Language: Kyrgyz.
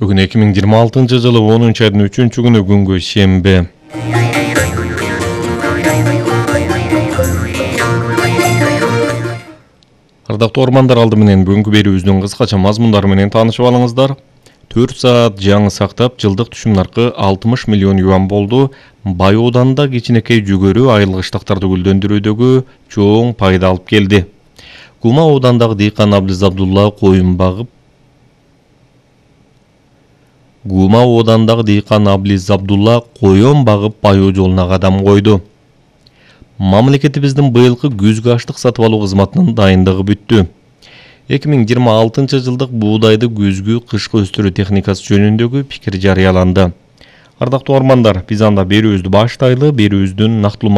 Бүгін 2026 жылы 10 айдын 3 күні күнгө шембе. Ардактуу ормандар, алды менен бүгүнкү берүүбүздүн кыскача мазмундары менен таанышып алыңыздар. 4 саат жаңы сактап, жылдык түшүм наркы 60 миллион юан болду. Бай ооданда кичинекей жүгөрү айыл кыштактарды гүлдөндүрүүдөгү чоң пайда алып келди. Гума оодандагы дыйкан Аблиз Абдулла коюн багып байоо жолуна кадам койду. Мамлекетибиздин быйылкы күзгү аштык сатып алуу кызматынын дайындыгы бүттү. 2026 жылдык буудайды күзгү кышкы өстүрүү техникасы жөнүндөгү пикир жарыяланды. Ардактуу ормандар, биз анда берүүбүздү баштайлы. Берүүбүздүн нактылуу